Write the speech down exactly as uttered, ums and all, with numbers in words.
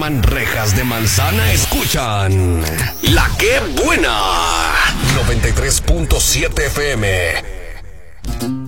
llaman rejas de manzana escuchan La Qué Buena noventa y tres punto siete F M.